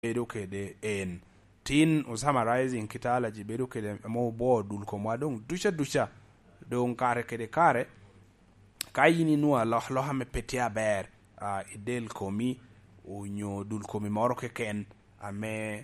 bedo kede en tin summarizing kitala ji bedo kede mo bo dul ko mwadong ducha dong kare kede kare kayini nuwa lo hame petia ber idel komi unyo dul komi moro keken ame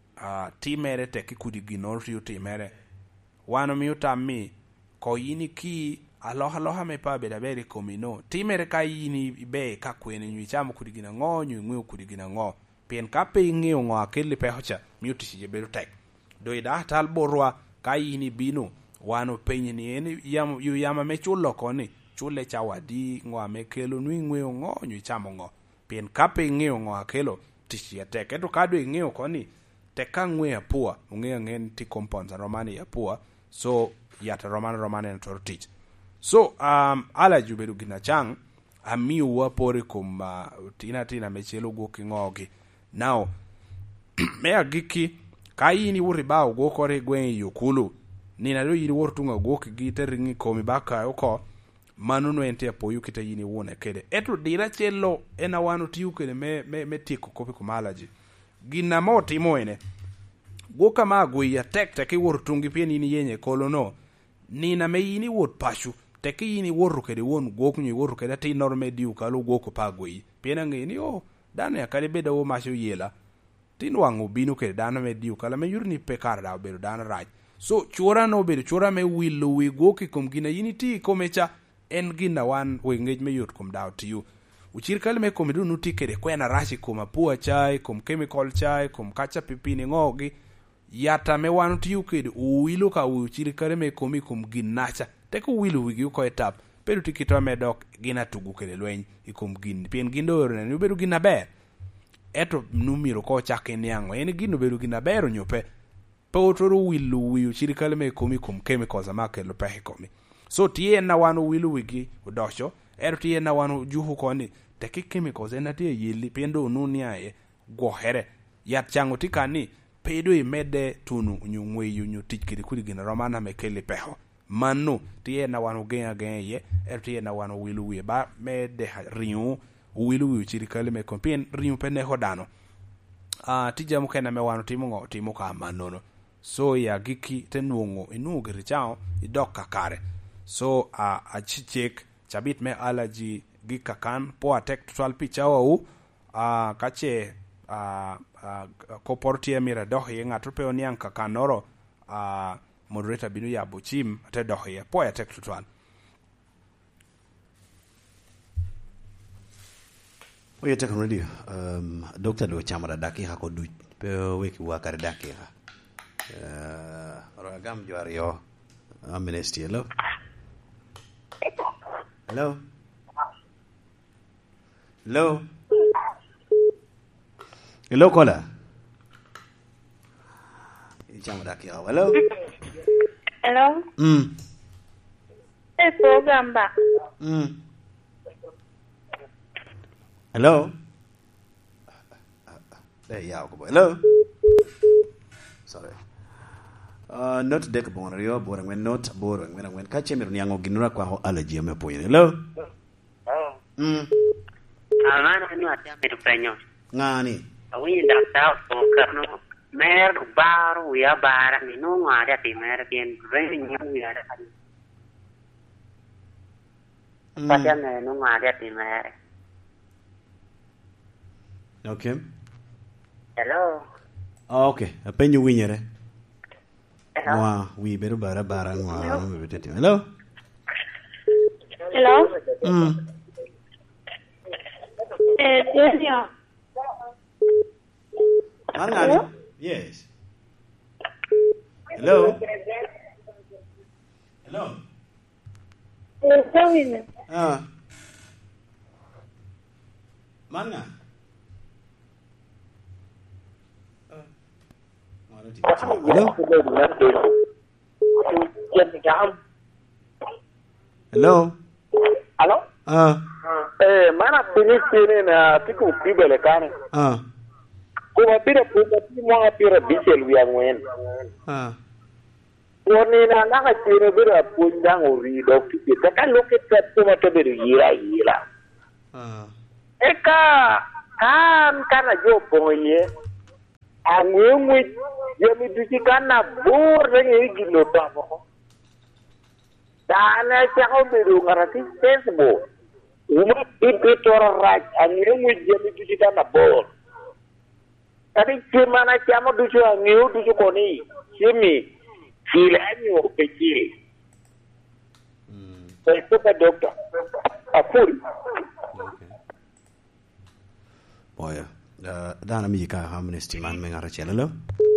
timere te kikudi ginor yu timere wano mi utami ko yini ki aloha me pa beda beri komi no timere ka yini be ka kwene nyu chamo kudi gina ngo nyu ngwe kudi gina ngo pien ka pe ngeo ngo akeli pe hocha mi utishi je beru tek do ida tal borwa ka yini bino wano penyi ni eni yama me chulo koni chule chawadi ngo ame kelo nwi ngwe ngo nyu chamo ngo pien ka pe ngeo ngo akelo tishi ya tek eto kado ngeo koni teka ngwe ya pua unge ngen ti compounds romani ya pua so yata romani na tortich so ala jubedu gina chang ami uwa pore kum tina mechelo goki ngogi now mea giki kayini wuri ba go kore gwen yokulu nina do yiri wortunga goki gite ringi komi baka oko manuno ente apoyu kita yini wone kede eto dira chelo ena wanu tiyu kede me tiko kopi kumalaji gina mo timo ene goka ma go ya tek wortungi pien yini yenye kolono nina me yini wot pashu teki yini worru kede won goku nyi worru kede ti norme diu kalu goku pagoi pien ngeni dano ya kale beda wo masho yela tin wangu binu kede dano me diu kala me yurni pekar da bedo dano raj so chura no bedo chura me wilu wi goki kum gina yini ti komecha en gina wan we ngej me yut kum daw to you uchir kale me komedu nuti kede kwena rashi kum pua chai kum chemical chai kum kacha pipini ngogi yata me wan to you kede uwilu ka uchir kale me komi kum ginacha teko wilu wigi ko etap pero tikito me dok gina tugu kede lweny ikum gin pien gindo ne ubedu gina ber eto numiro ko chake niango en gino bedu gina ber nyope potoro wilu wi chirikale me komi kum chemicals amake lo pehe komi so tie na wanu wilu wigi udosho eto tie na wanu juhu koni teki chemicals enatie yili piendo nunia e gohere yat chango tikani pedo imede tunu nyungwe yunyu tikiri kuri gina romana mekele peho manu tie na wanu gen ye tie na wanu wilu wi ba me de riu wilu wi chirikale me kompien riu pene hodano tija mukena me wanu timu ka manono so ya giki tenwongo inu giri chao idoka kare so a chichek chabit me allergy gika kan po atek tual picha u kache koportie mira dohi ngatupe onian kakanoro moderator binu ya buchim te dohi po atek tual oye tek radio doctor do chamara daki hako du pe weki wakar daki ragam juario amnesty hello kola chamara daki hello program ba hello hello sorry not dek bonrio borang when not borang when ka chemir niango ginura kwa ho allergy me poyin hello amana ni atia me penyo ngani awi dakta ko karno mer baru ya bara ni no ngada ti mer bien renyu ya ada pasian no ngada ti mer okay hello okay penyu winyere wa wi beru bara ngwa betete hello Daniel. Hello? Yes. Hello? Mana? Hello? Mana pini na tiku pibele kane. Kuma pira mwanga pira bisel wiangwen. Woni na nanga pira bira punjang uri dokti kita kan loket kuma to biru yira. Eka kan kana jo ponye. angwe yemi dikana bor re gilo tabo dana chako beru ngarati sensible uma ipitora right angwe yemi dikana bor tadi chimana chamo duchu angwe duchu koni chimi filanyo peki super doctor afuri boya dana mi ka amnesty man me ngara chelo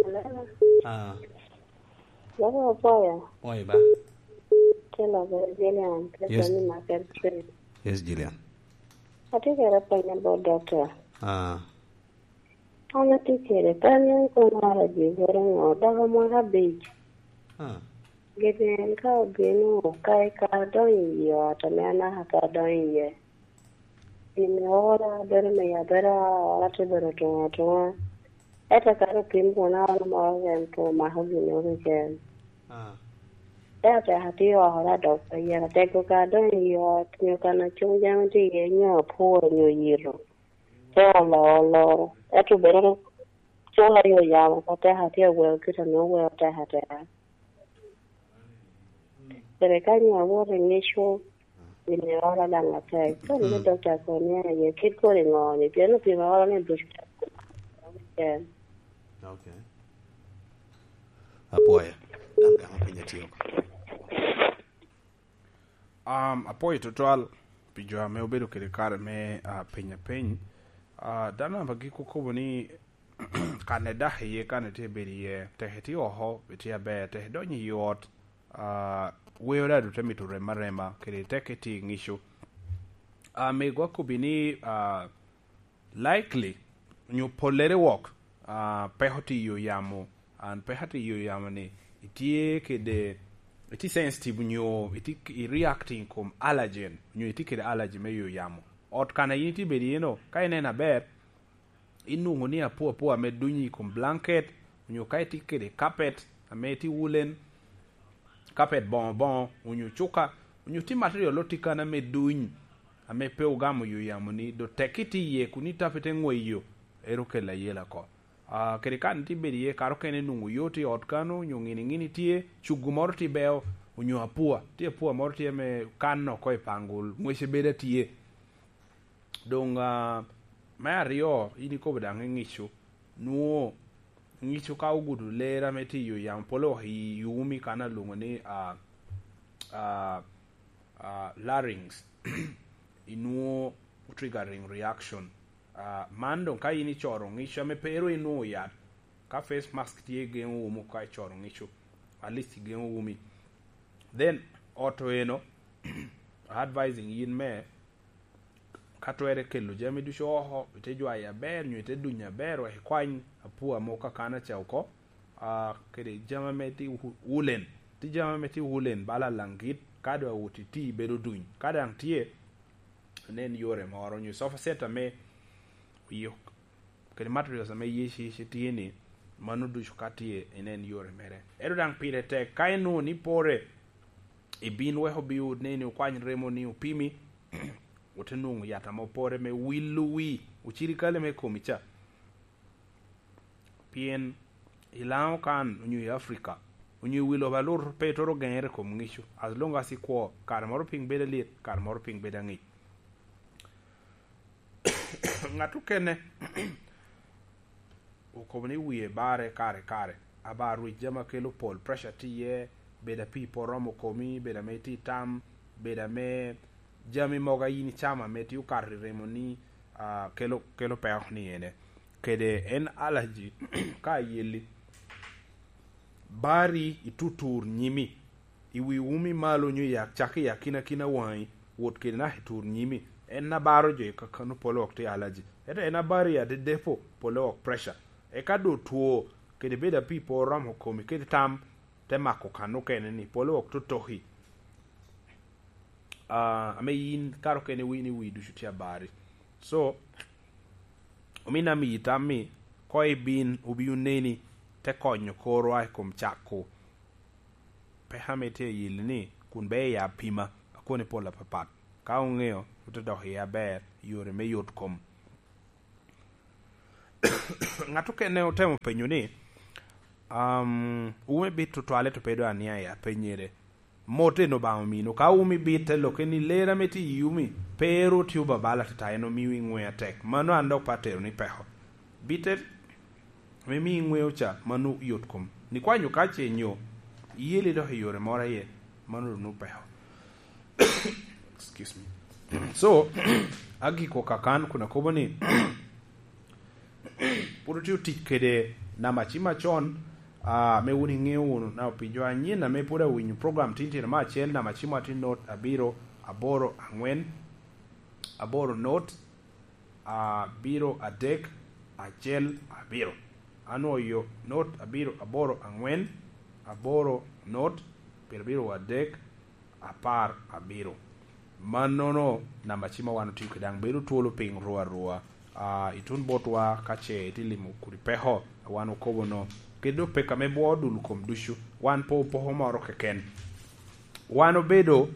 Hello, boya. Boy ba. Hello, Gillian. Yes. Yes, Gillian. I think I appointment about doctor. I'm not taking it. I'm not going to be going to beach. Getting cow being okay, car doing you at a man. I have doing ye. In order, better me a better to at a car of pin one hour more than to my husband again. That I had you all that doctor. You have to take a car doing you can choose them to your poor new year. Tell Lord, that will better. So are you young, but I had your well, good and no well, I had there. But I can't award an issue in the other than a take. Don't the doctor for me, you keep going on. If you're looking all in bush. Okay. A boy. Apoyo total pijo me obedo kede kare me penya peny dana bagi ko ni Canada ye kan te beri ye te heti oho beti abe te donyi yot we ora do temi to remarema kede teketi ngisho me go ko bini likely nyu polere work pehoti yo yamo and pehati yo yamo ni itie kede iti sensitive nyo iti reacting kom allergen nyo iti kede allergy me yo yamo ot kana yiti bedi yeno kaine na ber inu ngoni apo ame dunyi kom blanket nyo kaiti kede carpet ame iti woolen carpet bon nyo chuka nyo ti material lotika na me dunyi ame pe ugamo yo yamo ni do tekiti ye kunita pete ngwe yo eruke la yela ko kede kan ti bedi ye karo kene nungu yoti otkano nyo ngini tie chugu moro ti beo unyo apua tie apua moro tie me kanno koi pangul mwese beda tie donga mario ini ko beda ngisho nuo ngisho ka ugudu lera meti yo yam polo hi yumi kana lungone larynx inuo triggering reaction mando ka ini choro ngisho me pero inu ya ka face mask tie gen umu ka choro ngisho at least gen umi then auto eno advising yin me katwere kelo jami du shoho te jwa ya ber nyu te dunya ber wa kwany apua moka kana cha uko kede jama meti wulen ti jama meti wulen bala langit kadwa utiti bedo duny kada antie nen yore moro nyu sofa seta me yo kede materials me yeshi tieni manu du shukati enen yore mere edo dang pire te kainu ni pore ibin weho biu neni kwany remo ni upimi utenungu yata mopore me wilui uchiri kale me komicha pien ilao kan unyu Africa unyu wilo valur petoro genere komungishu as long as ikwo karmoro ping beda lit karmoro ping beda ngi ngatu kene ukomni wiye bare kare abaru jama kelo pol pressure tiye beda pipo romo komi beda meti tam beda me jami moga yini chama meti ukari remoni kelo peohni ene kede en allergy ka yeli bari itutur nyimi iwi umi malo nyu yak chaki yakina wai wot kede na hitur nyimi en na baro je kakanu polok te allergy ete en na bari ya de depo polok pressure e kado tuo kede beda pipo romo komi kede tam temako kanu kene ni polok tutohi ame yin karo kene wini widu shutia bari so umina mi itami koi bin ubi uneni te konyo koro ay kom chako pe hamete yilini kun be ya pima akone pola papat ka ungeo utadohi ya ber yore me yot kom ng'ato kene otemo penyo ni ume bit to twale to pedo ania ya penyere mote no ba mino ka umi bit lo ke ni lera meti yumi pero tuba bala tayeno miwi ngwe tek mano ando patero ni peho biter me mi ngwe ocha manu yotkom ni kwanyo ka chenyo yele do yore mora ye manu no peho excuse me so agi ko kakan kuna koboni puro tiu tikede na machima chon me wuni ngeu na pinjo anyina me pura winyu program tinti na machel na machima tin note abiro aboro angwen aboro note abiro adek achel abiro ano yo note abiro aboro angwen aboro note biro adek apar abiro manono na machima wanu tiu kedang beru tuolo ping ruwa itun botwa kache itilimu kuripeho wanu kobono kedo peka mebo dulkom dushu wan po moro keken wano bedo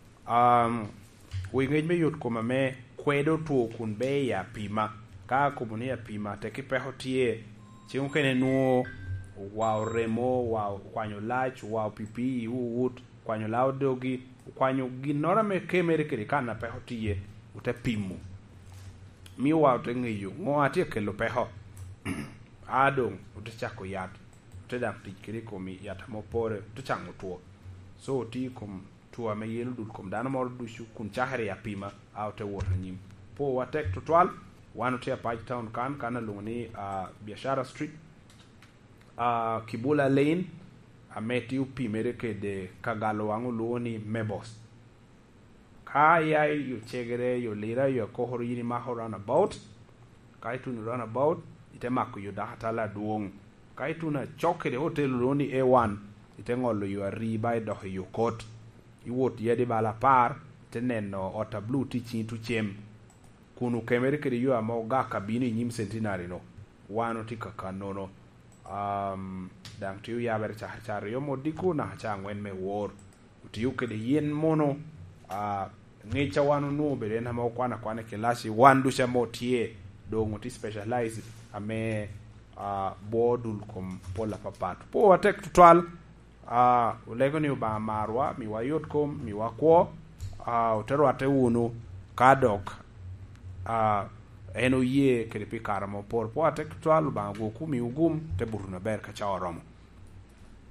wingej me yot koma me kwedo tuo kun be ya pima ka komuni ya pima teki peho tie chiung kene nuo wow remo wow kwanyo lach wow pipi uut kwanyo laudogi kwanyo ginora me kemere kiri kana peho tie ute pimu mi wow tengeyo ngo atie kelo peho adong utachako yat utedang tikiri komi yat mopore utachango tuo so ti kom tuo me yelu dul kom dana mor dushu kun chahare ya pima au te wota nyim po watek total wano te Page Town kana lungni Biashara Street Kibula Lane ameti upi mereke de kagalo wangu luoni Mebos kaya yu chegere yu lira yu kohoro yini maho runabout kai tu runabout itemaku yu dahatala duong kai tu na chokere hotel luoni A1 itengolo yu riba doho yu kot iwot yedi bala par teneno ota blue tichin tu chem kunu kemere kede yu amoga kabini nyim centenary no wano tika kanono dang tiu ya ber char yo modiku na cha ngwen me wor tiu kede yen mono ngecha wano no bere na mo kwana kelasi wandu sha motie dongo ti specialized ame bodul kom pola papat po watek total ulego ni ba marwa mi wayot kom mi wakwo utero ate unu kadok eno ye kede pikara mo por po atek total ba go ku mi ugum te buruna ber ka cha oromo